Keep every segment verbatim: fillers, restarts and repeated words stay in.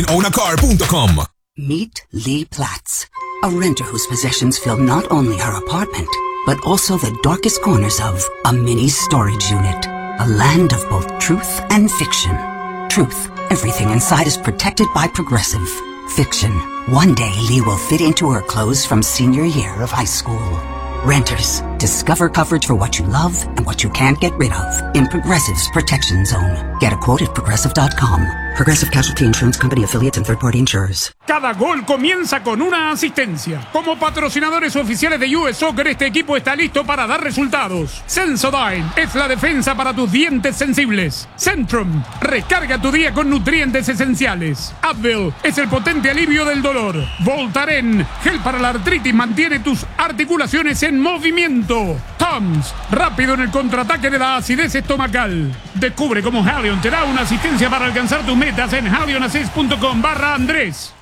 own a car punto com. Meet Lee Platz, a renter whose possessions fill not only her apartment, but also the darkest corners of a mini storage unit. A land of both truth and fiction. Truth, everything inside is protected by Progressive. Fiction, one day Lee will fit into her clothes from senior year of high school. Renters, discover coverage for what you love and what you can't get rid of in Progressive's Protection Zone. Get a quote at progressive dot com. Progressive Casualty Insurance Company, affiliates and third-party insurers. Cada gol comienza con una asistencia. Como patrocinadores oficiales de U S Soccer, este equipo está listo para dar resultados. Sensodyne es la defensa para tus dientes sensibles. Centrum, recarga tu día con nutrientes esenciales. Advil es el potente alivio del dolor. Voltaren, gel para la artritis, mantiene tus articulaciones en movimiento. Tums, rápido en el contraataque de la acidez estomacal. Descubre cómo Halion te da una asistencia para alcanzar tus metas en halionassist punto com barra Andrés.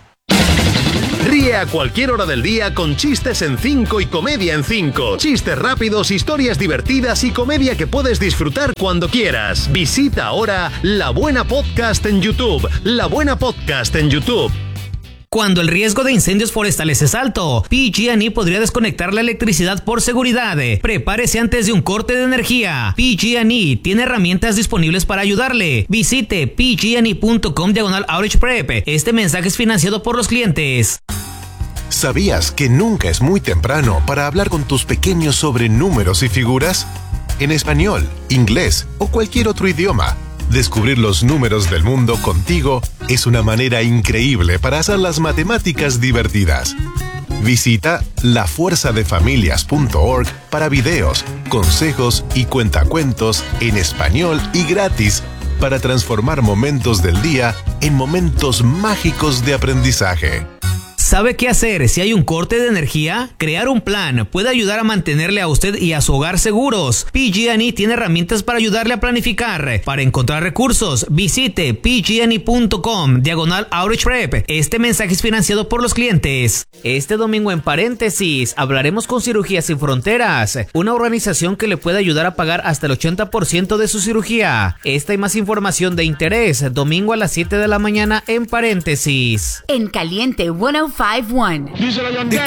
Ríe a cualquier hora del día con Chistes en cinco y Comedia en cinco. Chistes rápidos, historias divertidas y comedia que puedes disfrutar cuando quieras. Visita ahora La Buena Podcast en YouTube. La Buena Podcast en YouTube. Cuando el riesgo de incendios forestales es alto, P G and E podría desconectar la electricidad por seguridad. Prepárese antes de un corte de energía. P G and E tiene herramientas disponibles para ayudarle. Visite p g and e punto com diagonal outage prep. Este mensaje es financiado por los clientes. ¿Sabías que nunca es muy temprano para hablar con tus pequeños sobre números y figuras? En español, inglés o cualquier otro idioma, descubrir los números del mundo contigo es una manera increíble para hacer las matemáticas divertidas. Visita la fuerza de familias punto org para videos, consejos y cuentacuentos en español y gratis para transformar momentos del día en momentos mágicos de aprendizaje. ¿Sabe qué hacer si hay un corte de energía? Crear un plan puede ayudar a mantenerle a usted y a su hogar seguros. P G and E tiene herramientas para ayudarle a planificar. Para encontrar recursos, visite p g and e punto com diagonal outage prep. Este mensaje es financiado por los clientes. Este domingo en Paréntesis hablaremos con Cirugías Sin Fronteras, una organización que le puede ayudar a pagar hasta el ochenta por ciento de su cirugía. Esta y más información de interés, domingo a las siete de la mañana en Paréntesis. En Caliente ciento cincuenta y uno. De